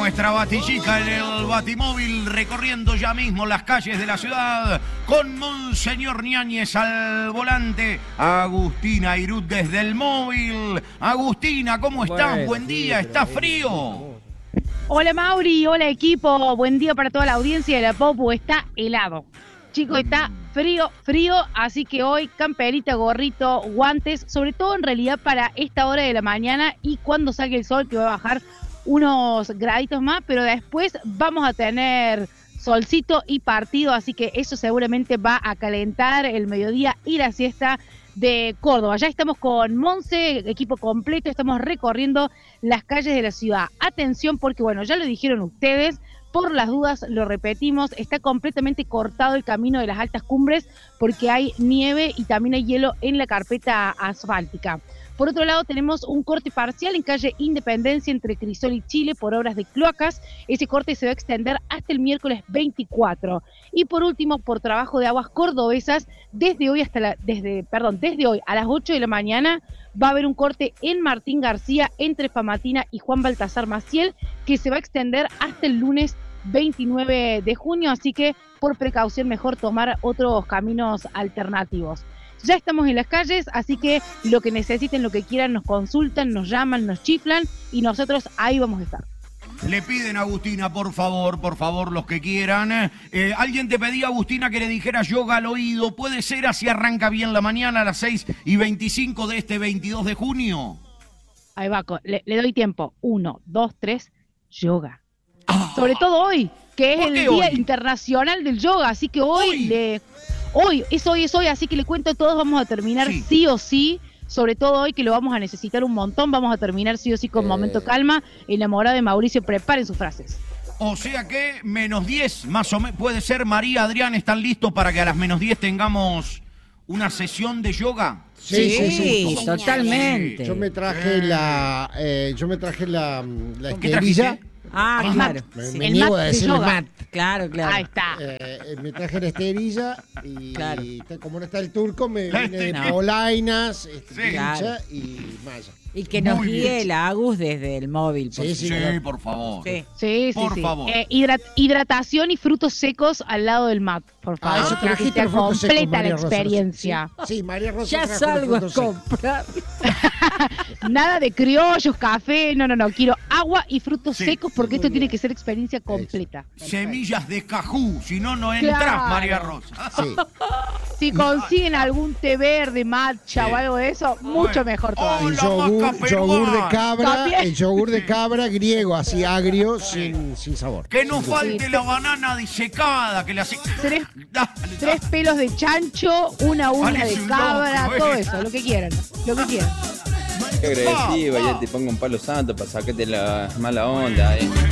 nuestra batichica en el batimóvil, recorriendo ya mismo las calles de la ciudad, con Monseñor Ñáñez al volante, Agustina Irut desde el móvil. Agustina, ¿cómo estás? Buen día, ¿está frío? Hola Mauri, hola equipo, buen día para toda la audiencia de la Popu. Está helado, chicos, está frío, así que hoy camperita, gorrito, guantes, sobre todo en realidad para esta hora de la mañana y cuando salga el sol, que va a bajar unos graditos más, pero después vamos a tener solcito y partido, así que eso seguramente va a calentar el mediodía y la siesta de Córdoba. Ya estamos con Monse, equipo completo, estamos recorriendo las calles de la ciudad. Atención porque, bueno, ya lo dijeron ustedes, por las dudas lo repetimos, está completamente cortado el camino de las altas cumbres porque hay nieve y también hay hielo en la carpeta asfáltica. Por otro lado, tenemos un corte parcial en calle Independencia entre Crisol y Chile por obras de cloacas. Ese corte se va a extender hasta el miércoles 24. Y por último, por trabajo de aguas cordobesas, desde hoy a las 8 de la mañana va a haber un corte en Martín García entre Famatina y Juan Baltasar Maciel, que se va a extender hasta el lunes 29 de junio, así que por precaución mejor tomar otros caminos alternativos. Ya estamos en las calles, así que lo que necesiten, lo que quieran, nos consultan, nos llaman, nos chiflan y nosotros ahí vamos a estar. Le piden a Agustina, por favor, los que quieran. Alguien te pedía, Agustina, que le dijera yoga al oído. ¿Puede ser así arranca bien la mañana a las 6:25 de este 22 de junio? Ahí va, le doy tiempo. 1, 2, 3, yoga. Sobre todo hoy, que es el Día Internacional del Yoga, así que hoy es hoy, así que le cuento a todos, vamos a terminar sí o sí, sobre todo hoy que lo vamos a necesitar un montón, vamos a terminar sí o sí con Momento Calma. Enamorada de Mauricio, preparen sus frases. O sea que -10, más o menos, puede ser. María, Adrián, ¿están listos para que a las -10 tengamos una sesión de yoga? Sí, totalmente. Yo me traje la esterilla. Claro. Me niego a decir el mat. Claro. Ahí está. Me traje la esterilla y como no está el turco, me vine de No. polainas, Claro. y malla. Y que nos Muy guíe bien. la Agus desde el móvil. Sí, por favor. Sí. Por favor. Hidratación y frutos secos al lado del mat, por favor. Eso Quiero que trajiste sea los frutos secos, completa la María Rosa. experiencia. Sí, María Rosa Ya trajo salgo a los frutos secos. comprar. Nada de criollos, café, no. Quiero agua y frutos secos porque esto tiene que ser experiencia completa. Semillas de cajú, si no, no entras, Claro. María Rosa. Sí. Si consiguen algún té verde, matcha o algo de eso, mucho mejor todavía. El la maca yogur de peruana. cabra, También. el yogur de cabra griego, así agrio, sin sabor. Que no falte la banana disecada, que le hace... Tres pelos de chancho, una uña Parece de un cabra, loco, todo eso, lo que quieran. Qué agresiva, ya te pongo un palo santo para sacarte la mala onda,